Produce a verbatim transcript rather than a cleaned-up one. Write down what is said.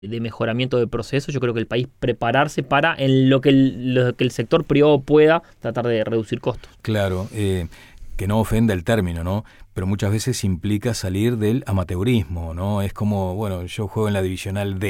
de mejoramiento de procesos. Yo creo que el país prepararse para en lo que el, lo que el sector privado pueda tratar de reducir costos. Claro, eh, que no ofenda el término, ¿no? Pero muchas veces implica salir del amateurismo, ¿no? Es como, bueno, yo juego en la divisional D.